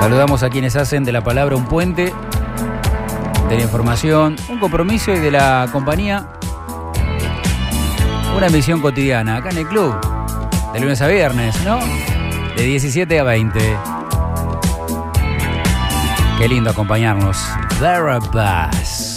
Saludamos a quienes hacen de la palabra un puente, de la información, un compromiso y de la compañía, una emisión cotidiana acá en el club, de lunes a viernes, ¿no? De 17 a 20. Qué lindo acompañarnos. There are Bass.